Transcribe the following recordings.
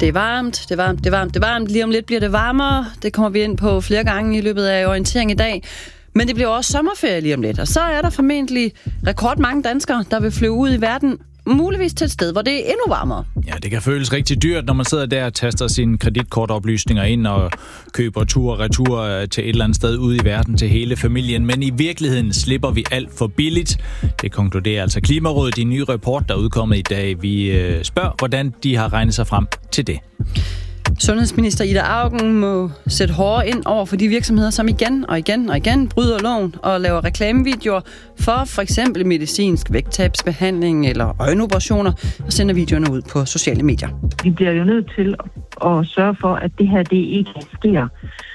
Det er varmt. Lige om lidt bliver det varmere. Det kommer vi ind på flere gange i løbet af orientering i dag. Men det bliver også sommerferie lige om lidt. Og så er der formentlig rekordmange danskere, der vil flyve ud i verden. Muligvis til et sted, hvor det er endnu varmere. Ja, det kan føles rigtig dyrt, når man sidder der og taster sine kreditkortoplysninger ind og køber tur og retur til et eller andet sted ude i verden til hele familien. Men i virkeligheden slipper vi alt for billigt. Det konkluderer altså Klimarådet i en ny rapport, der er udkommet i dag. Vi spørger, hvordan de har regnet sig frem til det. Sundhedsminister Ida Auken må sætte hårdere ind over for de virksomheder, som igen bryder loven og laver reklamevideoer for eksempel medicinsk vægttabsbehandling eller øjenoperationer og sender videoerne ud på sociale medier. Vi bliver jo nødt til at sørge for, at det her det ikke sker,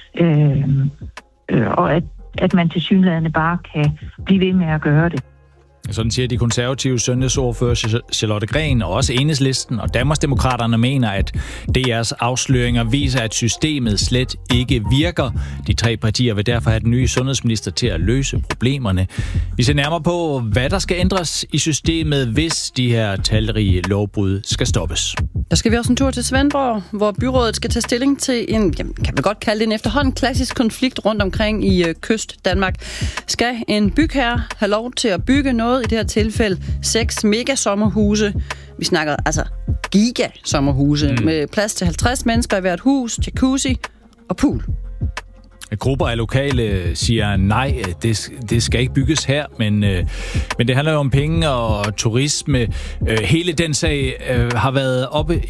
og at man tilsyneladende bare kan blive ved med at gøre det. Sådan siger de konservative sundhedsordfører Charlotte Gren og også Enhedslisten, og Danmarksdemokraterne mener, at DR's afsløringer viser, at systemet slet ikke virker. De tre partier vil derfor have den nye sundhedsminister til at løse problemerne. Vi ser nærmere på, hvad der skal ændres i systemet, hvis de her talrige lovbrud skal stoppes. Der skal vi også en tur til Svendborg, hvor byrådet skal tage stilling til en, kan vi godt kalde det en efterhånden klassisk konflikt rundt omkring i kyst Danmark. Skal en bygherre have lov til at bygge noget, i det her tilfælde 6 megasommerhuse. Vi snakker altså gigasommerhuse med plads til 50 mennesker i hvert hus, jacuzzi og pool. Grupper af lokale siger nej, det skal ikke bygges her, men det handler jo om penge og turisme. Hele den sag har været oppe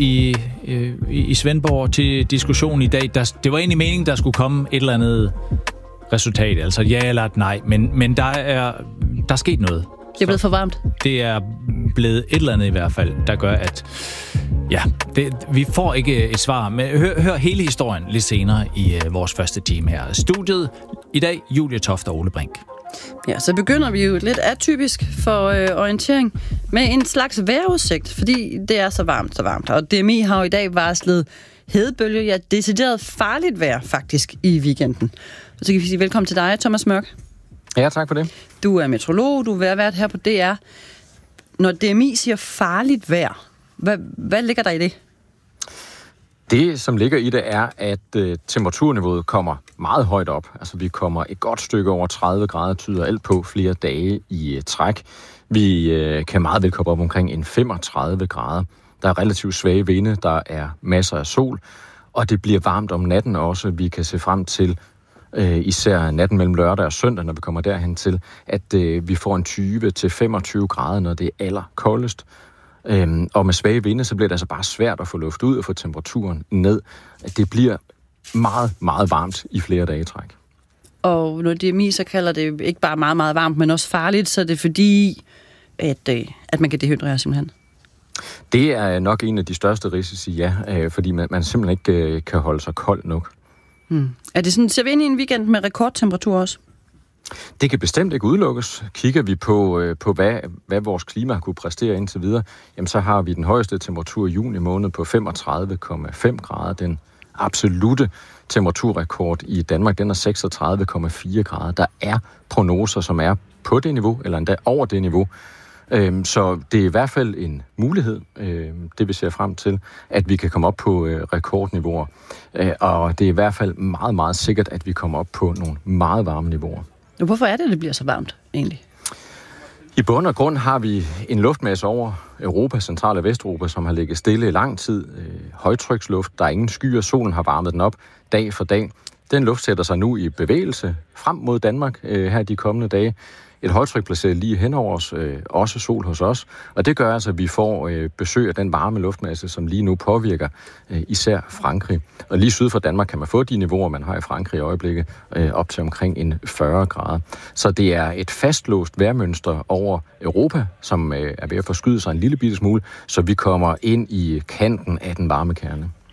i Svendborg til diskussion i dag. Det var egentlig meningen, der skulle komme et eller andet resultat, altså ja eller et nej, men der er sket noget. Det er blevet for varmt. Det er blevet et eller andet i hvert fald, der gør, at vi får ikke et svar. Men hør hele historien lidt senere i vores første time her. Studiet i dag, Julie Toft og Ole Brink. Ja, så begynder vi jo lidt atypisk for orientering med en slags vejrudsigt, fordi det er så varmt. Og DMI har jo i dag varslet hedebølge, ja, decideret farligt vejr faktisk i weekenden. Og så kan vi sige velkommen til dig, Thomas Mørk. Ja, tak for det. Du er meteorolog, du er vært her på DR. Når DMI siger farligt vejr, hvad ligger der i det? Det, som ligger i det, er, at temperaturniveauet kommer meget højt op. Altså, vi kommer et godt stykke over 30 grader, tyder alt på flere dage i træk. Vi kan meget vel komme op omkring en 35 grader. Der er relativt svage vinde, der er masser af sol, og det bliver varmt om natten også. Vi kan se frem til især natten mellem lørdag og søndag, når vi kommer derhen til, at vi får en 20-25 grader, når det er allerkoldest. Og med svage vinde, så bliver det altså bare svært at få luft ud og få temperaturen ned. Det bliver meget, meget varmt i flere dage i træk. Og når DMI så kalder det ikke bare meget, meget varmt, men også farligt, så er det fordi, at man kan dehydrere simpelthen? Det er nok en af de største risici, ja, fordi man simpelthen ikke kan holde sig kold nok. Er det sådan, ser vi ind i en weekend med rekordtemperatur også? Det kan bestemt ikke udelukkes. Kigger vi på hvad vores klima har kunne præstere indtil videre, jamen så har vi den højeste temperatur i juni måned på 35,5 grader. Den absolute temperaturrekord i Danmark, den er 36,4 grader. Der er prognoser, som er på det niveau, eller endda over det niveau. Så det er i hvert fald en mulighed, det vi ser frem til, at vi kan komme op på rekordniveauer. Og det er i hvert fald meget, meget sikkert, at vi kommer op på nogle meget varme niveauer. Hvorfor er det bliver så varmt egentlig? I bund og grund har vi en luftmasse over Europa, Central- og Vesteuropa, som har ligget stille i lang tid. Højtryksluft, der er ingen skyer, solen har varmet den op dag for dag. Den luft sætter sig nu i bevægelse frem mod Danmark her de kommende dage. Et højtryk placeret lige hen over os, også sol hos os. Og det gør altså, at vi får besøg af den varme luftmasse, som lige nu påvirker især Frankrig. Og lige syd for Danmark kan man få de niveauer, man har i Frankrig i øjeblikket, op til omkring en 40 grader. Så det er et fastlåst vejrmønster over Europa, som er ved at forskyde sig en lille bitte smule, så vi kommer ind i kanten af den varme kerne.